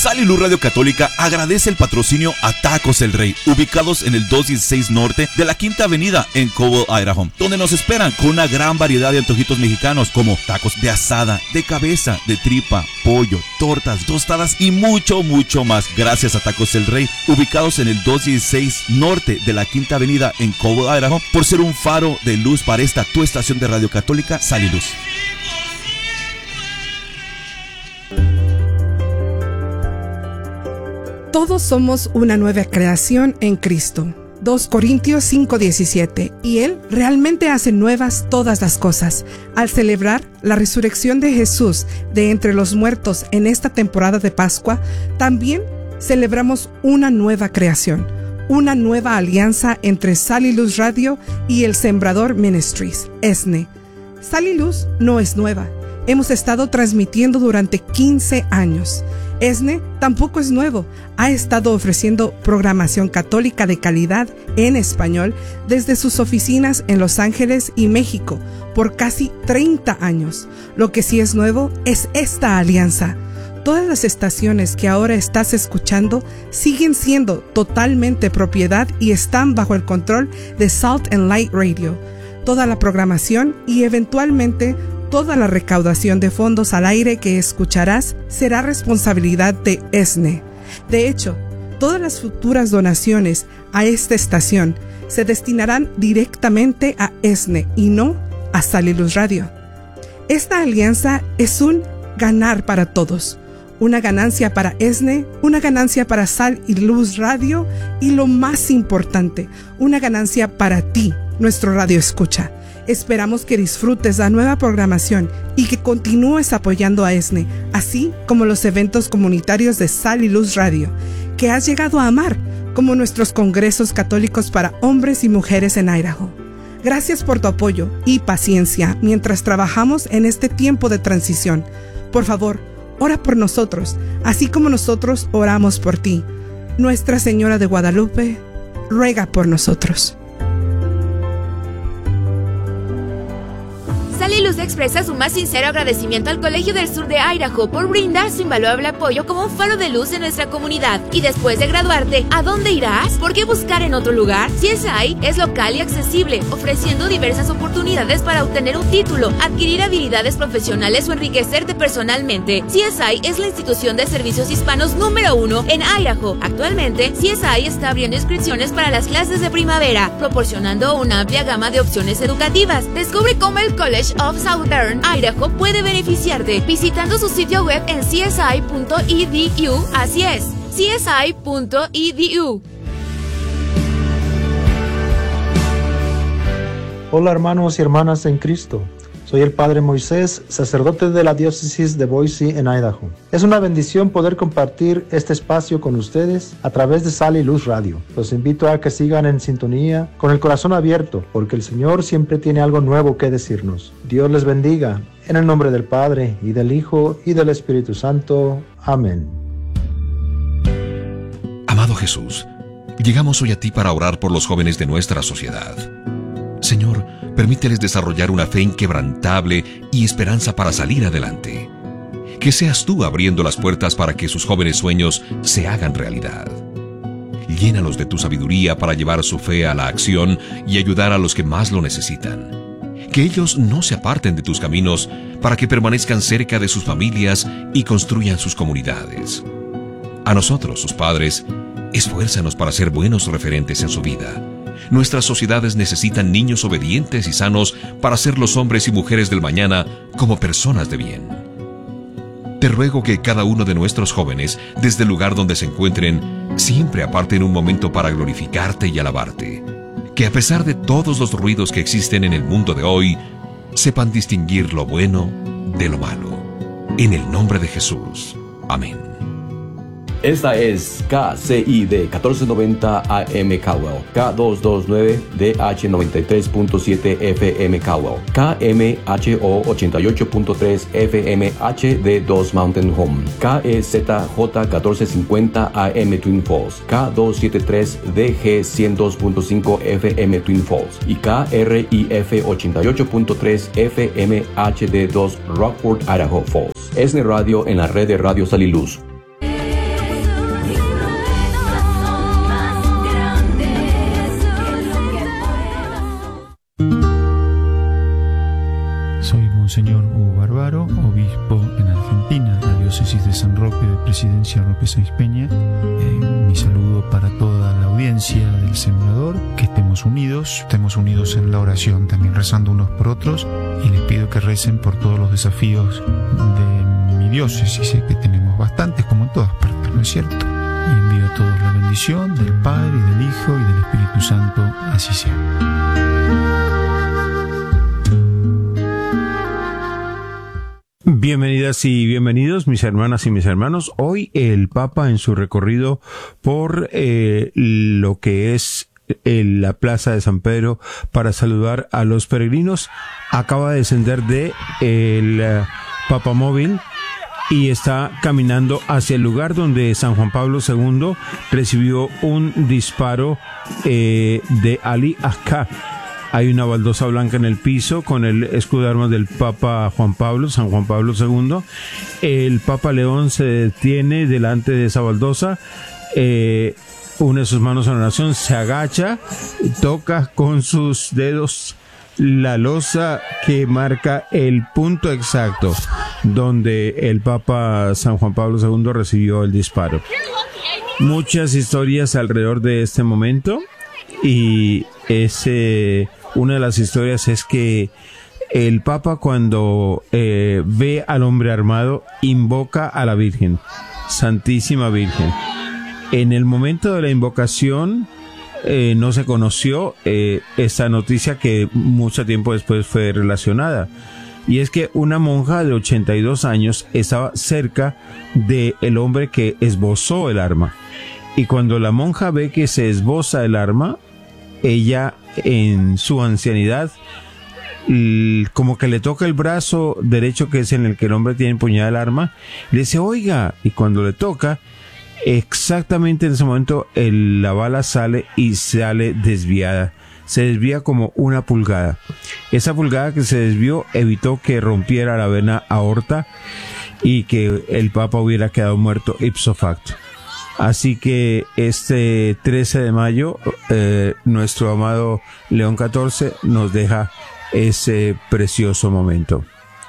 Sal y Luz Radio Católica agradece el patrocinio a Tacos El Rey, ubicados en el 216 Norte de la Quinta Avenida en Cobble, Idaho, donde nos esperan con una gran variedad de antojitos mexicanos como tacos de asada, de cabeza, de tripa, pollo, tortas, tostadas y mucho, mucho más. Gracias a Tacos El Rey, ubicados en el 216 Norte de la Quinta Avenida en Cobble, Idaho, por ser un faro de luz para esta tu estación de Radio Católica, Sal y Luz. Todos somos una nueva creación en Cristo. 2 Corintios 5:17. Y Él realmente hace nuevas todas las cosas. Al celebrar la resurrección de Jesús de entre los muertos en esta temporada de Pascua, también celebramos una nueva creación, una nueva alianza entre Sal y Luz Radio y el Sembrador Ministries, ESNE. Sal y Luz no es nueva. Hemos estado transmitiendo durante 15 años. ESNE tampoco es nuevo. Ha estado ofreciendo programación católica de calidad en español desde sus oficinas en Los Ángeles y México por casi 30 años. Lo que sí es nuevo es esta alianza. Todas las estaciones que ahora estás escuchando siguen siendo totalmente propiedad y están bajo el control de Salt and Light Radio. Toda la programación y eventualmente toda la recaudación de fondos al aire que escucharás será responsabilidad de ESNE. De hecho, todas las futuras donaciones a esta estación se destinarán directamente a ESNE y no a Sal y Luz Radio. Esta alianza es un ganar para todos. Una ganancia para ESNE, una ganancia para Sal y Luz Radio y lo más importante, una ganancia para ti, nuestro radio escucha. Esperamos que disfrutes la nueva programación y que continúes apoyando a ESNE, así como los eventos comunitarios de Sal y Luz Radio, que has llegado a amar, como nuestros congresos católicos para hombres y mujeres en Idaho. Gracias por tu apoyo y paciencia mientras trabajamos en este tiempo de transición. Por favor, ora por nosotros, así como nosotros oramos por ti. Nuestra Señora de Guadalupe, ruega por nosotros. Sal y Luz expresa su más sincero agradecimiento al Colegio del Sur de Idaho por brindar su invaluable apoyo como un faro de luz en nuestra comunidad. Y después de graduarte, ¿a dónde irás? ¿Por qué buscar en otro lugar? CSI es local y accesible, ofreciendo diversas oportunidades para obtener un título, adquirir habilidades profesionales o enriquecerte personalmente. CSI es la institución de servicios hispanos número 1 en Idaho. Actualmente, CSI está abriendo inscripciones para las clases de primavera, proporcionando una amplia gama de opciones educativas. Descubre cómo el College of Southern Idaho puede beneficiarte visitando su sitio web en csi.edu. Así es, csi.edu. Hola hermanos y hermanas en Cristo. Soy el Padre Moisés, sacerdote de la diócesis de Boise en Idaho. Es una bendición poder compartir este espacio con ustedes a través de Sal y Luz Radio. Los invito a que sigan en sintonía con el corazón abierto, porque el Señor siempre tiene algo nuevo que decirnos. Dios les bendiga, en el nombre del Padre, y del Hijo, y del Espíritu Santo. Amén. Amado Jesús, llegamos hoy a ti para orar por los jóvenes de nuestra sociedad. Señor, permíteles desarrollar una fe inquebrantable y esperanza para salir adelante. Que seas tú abriendo las puertas para que sus jóvenes sueños se hagan realidad. Llénalos de tu sabiduría para llevar su fe a la acción y ayudar a los que más lo necesitan. Que ellos no se aparten de tus caminos para que permanezcan cerca de sus familias y construyan sus comunidades. A nosotros, sus padres, esfuérzanos para ser buenos referentes en su vida. Nuestras sociedades necesitan niños obedientes y sanos para ser los hombres y mujeres del mañana como personas de bien. Te ruego que cada uno de nuestros jóvenes, desde el lugar donde se encuentren, siempre aparten un momento para glorificarte y alabarte. Que a pesar de todos los ruidos que existen en el mundo de hoy, sepan distinguir lo bueno de lo malo. En el nombre de Jesús. Amén. Esta es KCID 1490 AM Cowell, K229DH 93.7 FM Cowell, KMHO 88.3 FM HD2 Mountain Home, KEZJ 1450 AM Twin Falls, K273DG 102.5 FM Twin Falls y KRIF 88.3 FM HD2 Rockford, Idaho Falls. ESNE Radio en la red de Radio Sal y Luz. Monseñor Hugo Barbaro, obispo en Argentina, la diócesis de San Roque, de Presidencia Roque Sáenz Peña. Mi saludo para toda la audiencia del Sembrador, que estemos unidos en la oración, también rezando unos por otros, y les pido que recen por todos los desafíos de mi diócesis, sé que tenemos bastantes como en todas partes, ¿no es cierto? Y envío a todos la bendición del Padre, y del Hijo, y del Espíritu Santo, así sea. Bienvenidas y bienvenidos, mis hermanas y mis hermanos. Hoy el Papa, en su recorrido por lo que es la Plaza de San Pedro para saludar a los peregrinos, acaba de descender de el Papamóvil y está caminando hacia el lugar donde San Juan Pablo II recibió un disparo de Ali Akka. Hay una baldosa blanca en el piso con el escudo de armas del Papa Juan Pablo, San Juan Pablo II. El Papa León se detiene delante de esa baldosa, une sus manos en oración, se agacha, toca con sus dedos la losa que marca el punto exacto donde el Papa San Juan Pablo II recibió el disparo. Muchas historias alrededor de este momento, y una de las historias es que el Papa, cuando ve al hombre armado, invoca a la Virgen, Santísima Virgen. En el momento de la invocación no se conoció esta noticia que mucho tiempo después fue relacionada, y es que una monja de 82 años estaba cerca del hombre que esbozó el arma, y cuando la monja ve que se esboza el arma, ella, en su ancianidad, como que le toca el brazo derecho, que es en el que el hombre tiene empuñada el arma, le dice, oiga, y cuando le toca, exactamente en ese momento la bala sale y sale desviada, se desvía como una pulgada. Esa pulgada que se desvió evitó que rompiera la vena aorta y que el Papa hubiera quedado muerto ipso facto. Así que este 13 de mayo, nuestro amado León XIV nos deja ese precioso momento.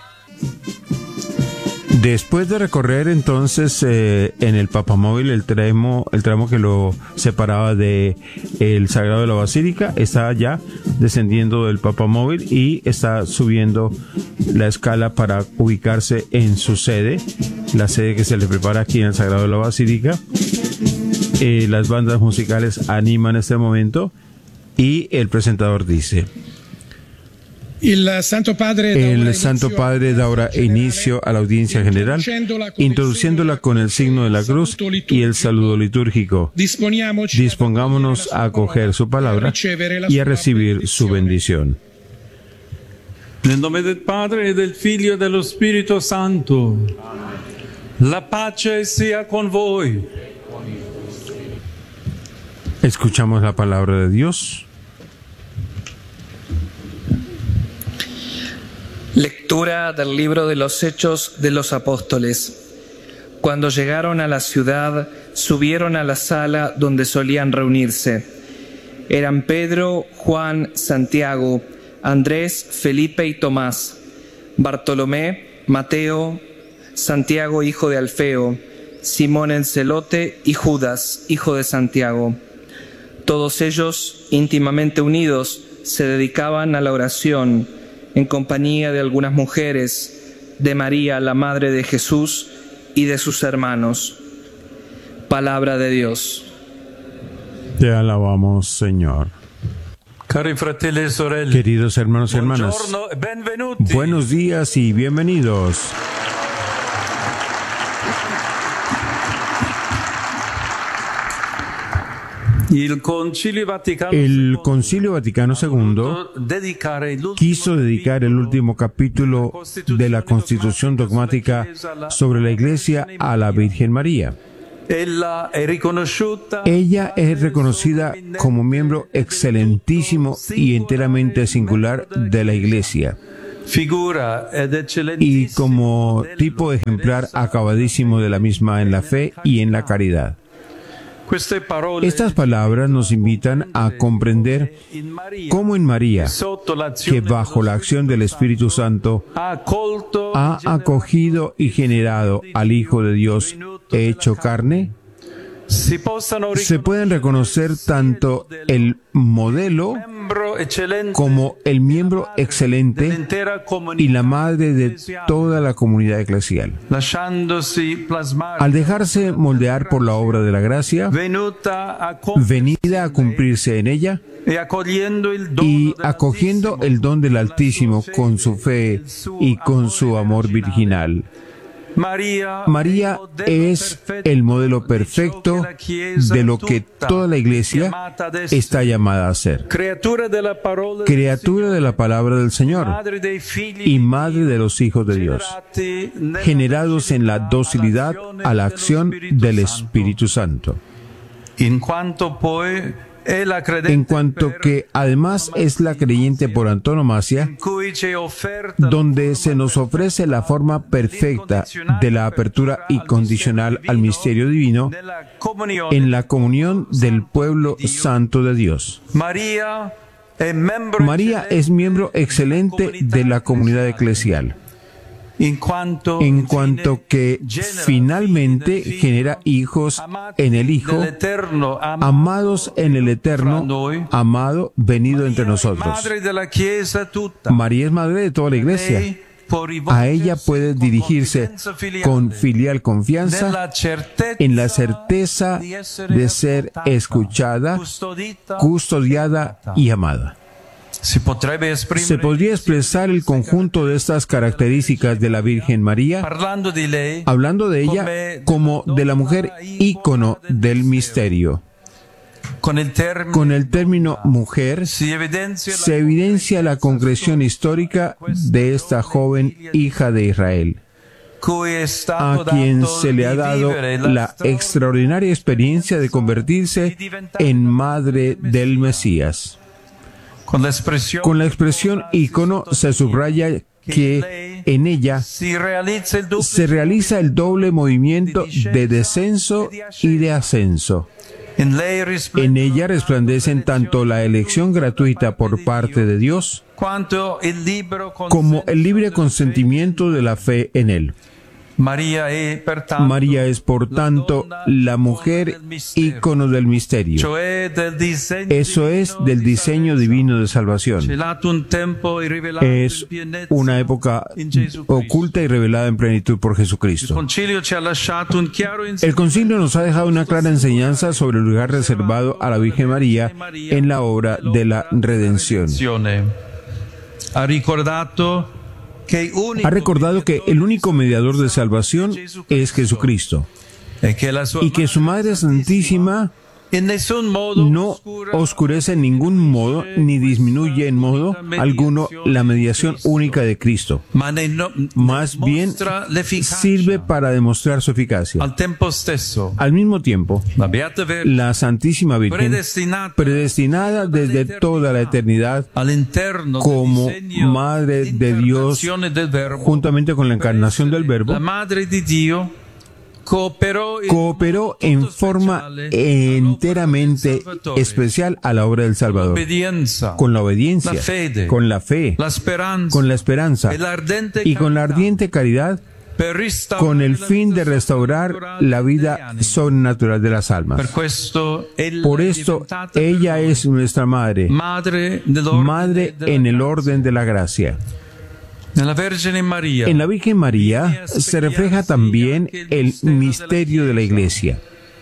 Después de recorrer entonces en el Papamóvil el tramo que lo separaba de el Sagrado de la Basílica, está ya descendiendo del Papamóvil y está subiendo la escala para ubicarse en su sede, la sede que se le prepara aquí en el Sagrado de la Basílica. Las bandas musicales animan este momento y el presentador dice: El Santo Padre da ahora inicio a la audiencia general, introduciéndola con el signo de la cruz y el saludo litúrgico. Dispongámonos a acoger su palabra y a recibir su bendición. Nel nome del Padre, e del Figlio e dello Spirito Santo. La pace sia con voi. Escuchamos la palabra de Dios. Lectura del libro de los Hechos de los Apóstoles. Cuando llegaron a la ciudad, subieron a la sala donde solían reunirse. Eran Pedro, Juan, Santiago, Andrés, Felipe y Tomás, Bartolomé, Mateo, Santiago, hijo de Alfeo, Simón el Celote y Judas, hijo de Santiago. Todos ellos, íntimamente unidos, se dedicaban a la oración, en compañía de algunas mujeres, de María, la madre de Jesús, y de sus hermanos. Palabra de Dios. Te alabamos, Señor. Cari fratelli e sorelle, queridos hermanos y hermanas, buongiorno e benvenuti. Buenos días y bienvenidos. El Concilio Vaticano II quiso dedicar el último capítulo de la Constitución dogmática sobre la Iglesia a la Virgen María. Ella es reconocida como miembro excelentísimo y enteramente singular de la Iglesia, y como tipo ejemplar acabadísimo de la misma en la fe y en la caridad. Estas palabras nos invitan a comprender cómo en María, que bajo la acción del Espíritu Santo ha acogido y generado al Hijo de Dios hecho carne, se pueden reconocer tanto el modelo como el miembro excelente y la madre de toda la comunidad eclesial. Al dejarse moldear por la obra de la gracia, venida a cumplirse en ella, y acogiendo el don del Altísimo con su fe y con su amor virginal. María es el modelo perfecto de lo que toda la Iglesia está llamada a ser. Criatura de la palabra del Señor y madre de los hijos de Dios, generados en la docilidad a la acción del Espíritu Santo. En cuanto que además es la creyente por antonomasia, donde se nos ofrece la forma perfecta de la apertura incondicional al misterio divino en la comunión del pueblo santo de Dios. María es miembro excelente de la comunidad eclesial, en cuanto que finalmente genera hijos en el Hijo, amados en el Eterno, amado, venido entre nosotros. María es madre de toda la Iglesia. A ella puede dirigirse con filial confianza en la certeza de ser escuchada, custodiada y amada. Se podría expresar el conjunto de estas características de la Virgen María, hablando de ella como de la mujer ícono del misterio. Con el término mujer se evidencia la concreción histórica de esta joven hija de Israel, a quien se le ha dado la extraordinaria experiencia de convertirse en madre del Mesías. Con la expresión ícono se subraya que en ella se realiza el doble movimiento de descenso y de ascenso. En ella resplandecen tanto la elección gratuita por parte de Dios como el libre consentimiento de la fe en Él. María es, por tanto, la mujer ícono del misterio. Eso es, del diseño divino de salvación. Es una época oculta y revelada en plenitud por Jesucristo. El concilio nos ha dejado una clara enseñanza sobre el lugar reservado a la Virgen María en la obra de la redención. Ha recordado que el único mediador de salvación es Jesucristo y que su Madre Santísima no oscurece en ningún modo ni disminuye en modo alguno la mediación única de Cristo. Más bien sirve para demostrar su eficacia. Al mismo tiempo, la Santísima Virgen, predestinada desde toda la eternidad como Madre de Dios, juntamente con la encarnación del Verbo, cooperó en forma enteramente especial a la obra del Salvador, con la obediencia, con la fe, con la esperanza y con la ardiente caridad, con el fin de restaurar la vida sobrenatural de las almas. Por esto, ella es nuestra Madre, Madre en el orden de la gracia. En la Virgen María se refleja también el misterio de la Iglesia.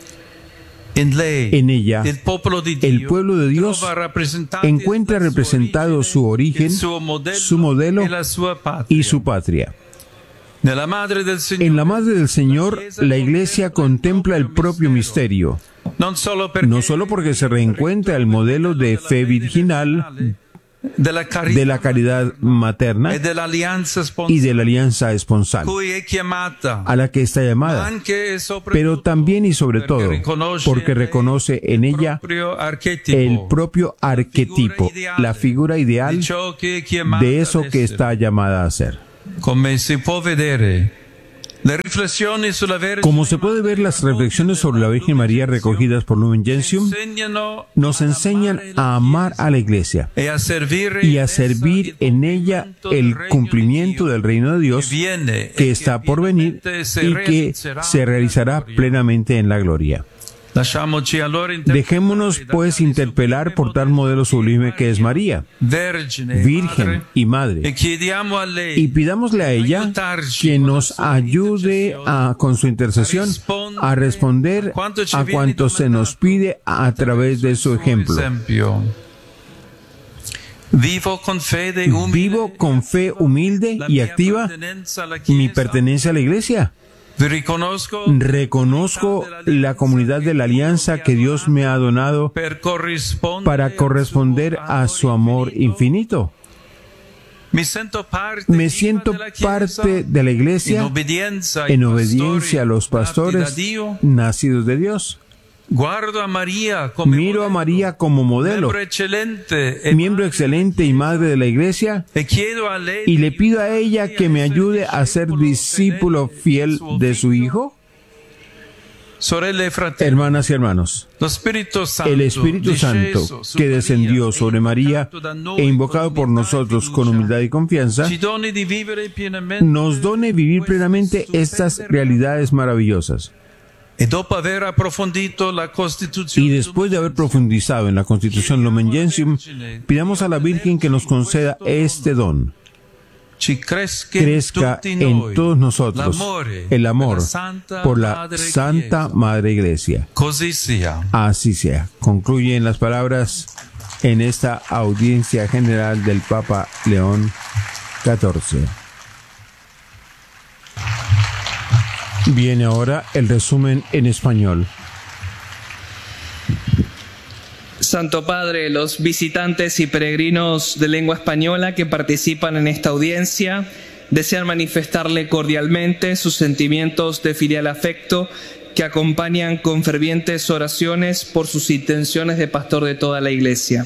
En ella, el pueblo de Dios encuentra representado su origen, su modelo y su patria. En la Madre del Señor, la Iglesia contempla el propio misterio, no solo porque se reencuentra el modelo de fe virginal, de la caridad materna y de la alianza esponsal a la que está llamada, pero también y sobre todo porque reconoce en ella el propio arquetipo, la figura ideal de eso que está llamada a ser. Como se puede ver, las reflexiones sobre la Virgen María recogidas por Lumen Gentium nos enseñan a amar a la Iglesia y a servir en ella el cumplimiento del reino de Dios que está por venir y que se realizará plenamente en la gloria. Dejémonos pues interpelar por tal modelo sublime que es María, Virgen y Madre, y pidámosle a ella que nos ayude con su intercesión a responder a cuanto se nos pide a través de su ejemplo. Vivo con fe humilde y activa mi pertenencia a la Iglesia. Reconozco la comunidad de la alianza que Dios me ha donado para corresponder a su amor infinito. Me siento parte de la Iglesia en obediencia a los pastores nacidos de Dios. Miro a María como modelo, miembro excelente y madre de la Iglesia, y le pido a ella que me ayude a ser discípulo fiel de su Hijo. Hermanas y hermanos, el Espíritu Santo que descendió sobre María e invocado por nosotros con humildad y confianza, nos done vivir plenamente estas realidades maravillosas. Y después de haber profundizado en la Constitución Lumen Gentium, pidamos a la Virgen que nos conceda este don. Crezca en todos nosotros el amor por la Santa Madre Iglesia. Así sea. Concluyen las palabras en esta audiencia general del Papa León XIV. Viene ahora el resumen en español. Santo Padre, los visitantes y peregrinos de lengua española que participan en esta audiencia desean manifestarle cordialmente sus sentimientos de filial afecto que acompañan con fervientes oraciones por sus intenciones de pastor de toda la Iglesia.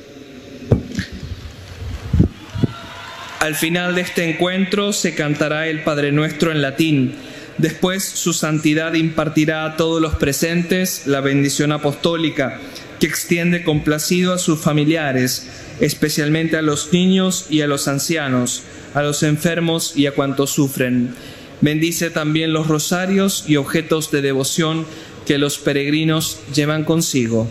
Al final de este encuentro se cantará el Padre Nuestro en latín. Después, su santidad impartirá a todos los presentes la bendición apostólica, que extiende complacido a sus familiares, especialmente a los niños y a los ancianos, a los enfermos y a cuantos sufren. Bendice también los rosarios y objetos de devoción que los peregrinos llevan consigo.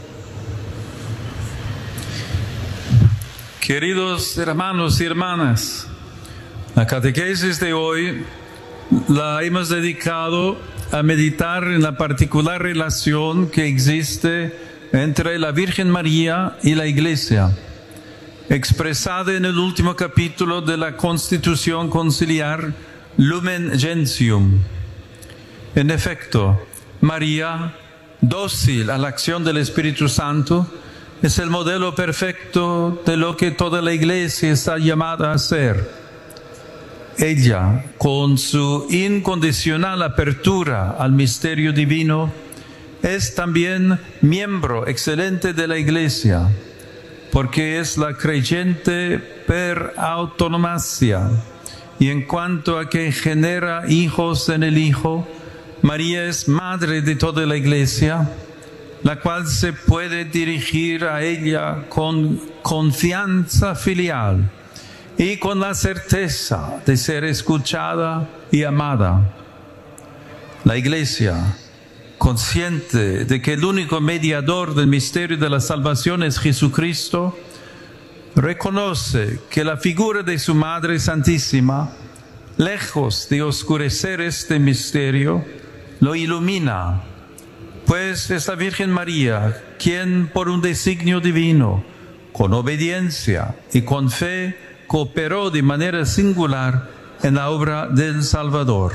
Queridos hermanos y hermanas, la catequesis de hoy la hemos dedicado a meditar en la particular relación que existe entre la Virgen María y la Iglesia, expresada en el último capítulo de la Constitución Conciliar Lumen Gentium. En efecto, María, dócil a la acción del Espíritu Santo, es el modelo perfecto de lo que toda la Iglesia está llamada a ser. Ella, con su incondicional apertura al misterio divino, es también miembro excelente de la Iglesia, porque es la creyente per autonomacia, y en cuanto a que genera hijos en el Hijo, María es madre de toda la Iglesia, la cual se puede dirigir a ella con confianza filial y con la certeza de ser escuchada y amada. La Iglesia, consciente de que el único mediador del misterio de la salvación es Jesucristo, reconoce que la figura de su Madre Santísima, lejos de oscurecer este misterio, lo ilumina, pues es la Virgen María quien, por un designio divino, con obediencia y con fe, cooperó de manera singular en la obra del Salvador.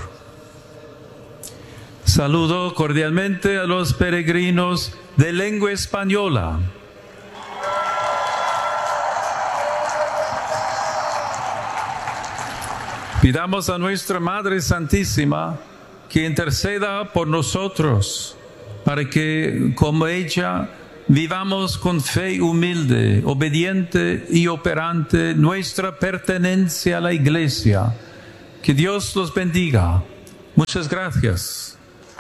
Saludo cordialmente a los peregrinos de lengua española. Pidamos a nuestra Madre Santísima que interceda por nosotros, para que, como ella, vivamos con fe humilde, obediente y operante nuestra pertenencia a la Iglesia. Que Dios los bendiga, Muchas gracias.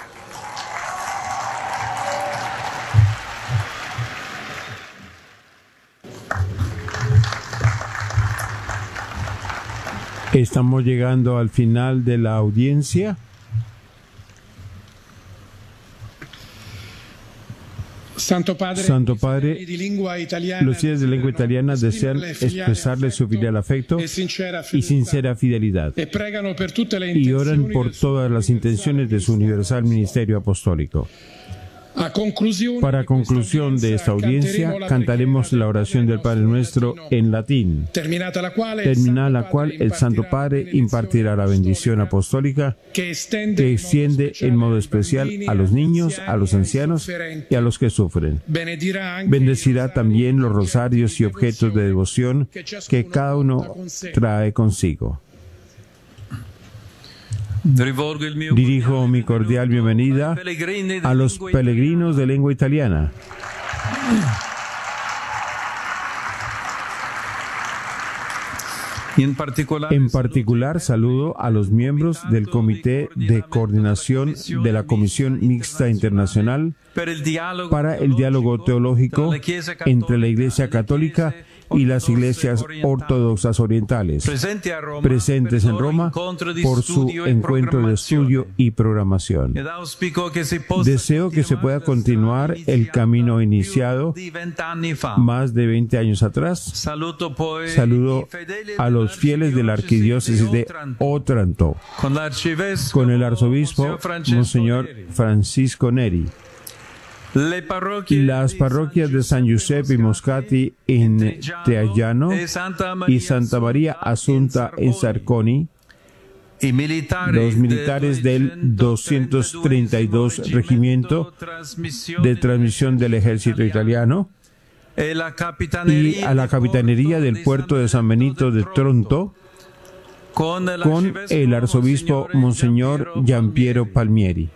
Estamos llegando al final de la audiencia. Santo Padre, los fieles de lengua italiana desean expresarle su filial afecto y sincera fidelidad y oran por todas las intenciones de su universal ministerio apostólico. Para conclusión de esta audiencia, cantaremos la oración del Padre Nuestro en latín, terminada la cual el Santo Padre impartirá la bendición apostólica que extiende en modo especial a los niños, a los ancianos y a los que sufren. Bendecirá también los rosarios y objetos de devoción que cada uno trae consigo. Dirijo mi cordial bienvenida a los peregrinos de lengua italiana. En particular, saludo a los miembros del Comité de Coordinación de la Comisión Mixta Internacional para el Diálogo Teológico entre la Iglesia Católica y las iglesias ortodoxas orientales, presentes en Roma por su encuentro de estudio y programación. Deseo que se pueda continuar el camino iniciado más de 20 años atrás. Saludo a los fieles de la arquidiócesis de Otranto, con el arzobispo Monseñor Francisco Neri. Las parroquias de San Giuseppe Moscati en Teagliano y Santa María Assunta en Sarconi, los militares del 232 Regimiento de Transmisión del Ejército Italiano y a la Capitanería del Puerto de San Benito de Tronto, con el arzobispo Monseñor Giampiero Palmieri.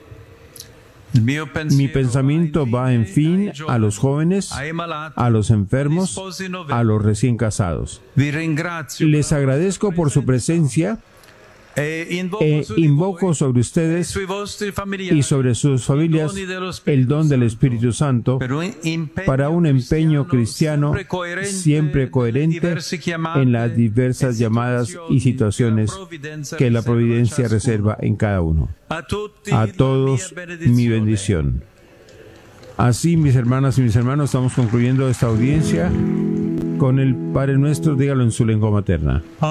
Mi pensamiento va, en fin, a los jóvenes, a los enfermos, a los recién casados. Les agradezco por su presencia e invoco sobre ustedes y sobre sus familias el don del Espíritu Santo para un empeño cristiano siempre coherente en las diversas llamadas y situaciones que la providencia reserva en cada uno. A todos mi bendición. Así, mis hermanas y mis hermanos, estamos concluyendo esta audiencia con el Padre Nuestro. Dígalo en su lengua materna.